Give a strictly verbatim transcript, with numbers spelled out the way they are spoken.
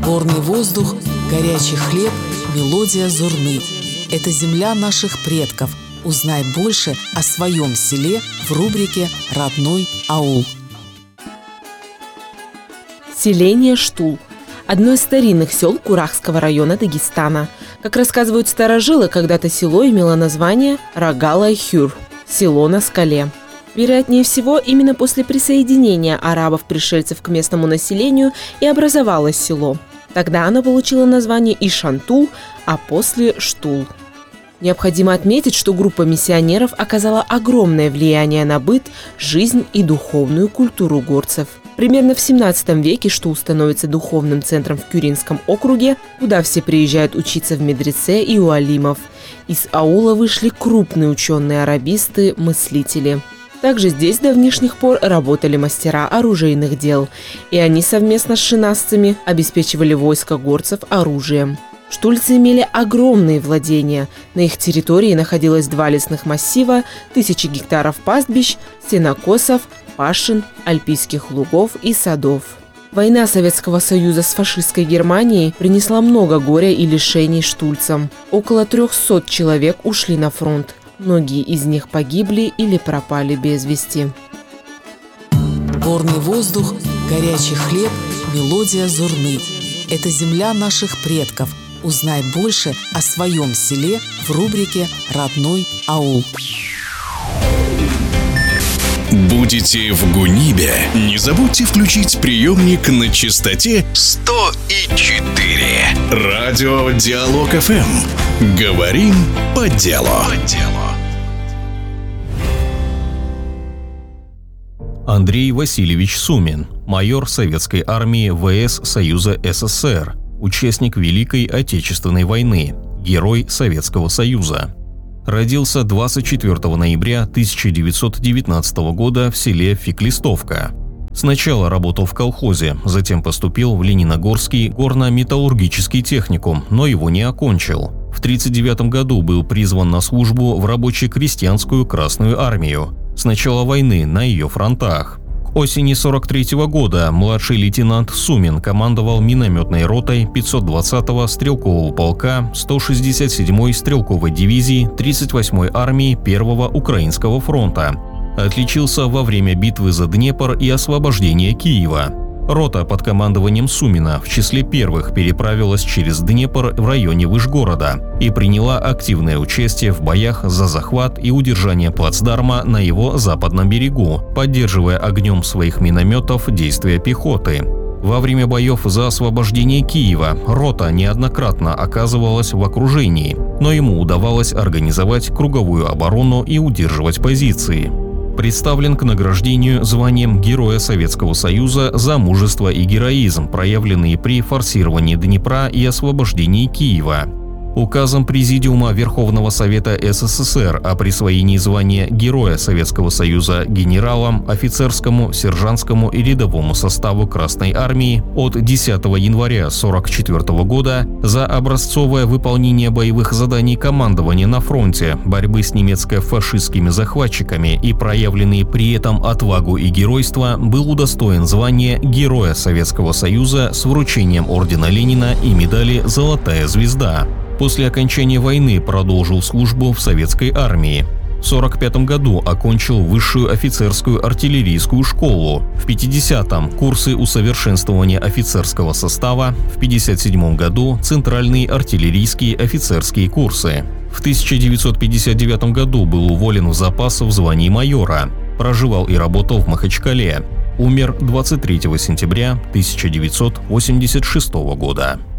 Горный воздух, горячий хлеб, мелодия зурны. Это земля наших предков. Узнай больше о своем селе в рубрике «Родной аул». Селение Штул – одно из старинных сел Курахского района Дагестана. Как рассказывают старожилы, когда-то село имело название Рагала-Хюр – село на скале. Вероятнее всего, именно после присоединения арабов-пришельцев к местному населению и образовалось село. Тогда оно получило название Ишантул, а после – Штул. Необходимо отметить, что группа миссионеров оказала огромное влияние на быт, жизнь и духовную культуру горцев. Примерно в семнадцатом веке Штул становится духовным центром в Кюринском округе, куда все приезжают учиться в медресе и у алимов. Из аула вышли крупные ученые-арабисты, мыслители. Также здесь до давнишних пор работали мастера оружейных дел, и они совместно с шинасцами обеспечивали войско горцев оружием. Штульцы имели огромные владения. На их территории находилось два лесных массива, тысячи гектаров пастбищ, сенокосов, пашин, альпийских лугов и садов. Война Советского Союза с фашистской Германией принесла много горя и лишений штульцам. Около трехсот человек ушли на фронт. Многие из них погибли или пропали без вести. Горный воздух, горячий хлеб, мелодия зурны. Это земля наших предков. Узнай больше о своем селе в рубрике «Родной аул». Будете в Гунибе? Не забудьте включить приемник на частоте сто и четыре. Радио Диалог эф эм. Говорим по делу. Андрей Васильевич Сумин, майор Советской армии ВС Союза СССР, участник Великой Отечественной войны, герой Советского Союза. Родился двадцать четвёртого ноября тысяча девятьсот девятнадцатого года в селе Феклистовка. Сначала работал в колхозе, затем поступил в Лениногорский горно-металлургический техникум, но его не окончил. В тридцать девятом году был призван на службу в рабоче-крестьянскую Красную армию. С начала войны на ее фронтах. К осени сорок третьего года младший лейтенант Сумин командовал минометной ротой пятьсот двадцатого стрелкового полка сто шестьдесят седьмой стрелковой дивизии тридцать восьмой армии Первого Украинского фронта. Отличился во время битвы за Днепр и освобождения Киева. Рота под командованием Сумина в числе первых переправилась через Днепр в районе Вышгорода и приняла активное участие в боях за захват и удержание плацдарма на его западном берегу, поддерживая огнем своих минометов действия пехоты. Во время боев за освобождение Киева рота неоднократно оказывалась в окружении, но ему удавалось организовать круговую оборону и удерживать позиции. Представлен к награждению званием Героя Советского Союза за мужество и героизм, проявленные при форсировании Днепра и освобождении Киева. Указом Президиума Верховного Совета СССР о присвоении звания Героя Советского Союза генералам, офицерскому, сержантскому и рядовому составу Красной армии от десятого января сорок четвёртого года за образцовое выполнение боевых заданий командования на фронте, борьбы с немецко-фашистскими захватчиками и проявленные при этом отвагу и геройство, был удостоен звания Героя Советского Союза с вручением ордена Ленина и медали «Золотая звезда». После окончания войны продолжил службу в советской армии. В сорок пятом году окончил высшую офицерскую артиллерийскую школу. В пятидесятом – курсы усовершенствования офицерского состава. В пятьдесят седьмом году – центральные артиллерийские офицерские курсы. В тысяча девятьсот пятьдесят девятом году был уволен в запас в звании майора. Проживал и работал в Махачкале. Умер двадцать третьего сентября тысяча девятьсот восемьдесят шестого года.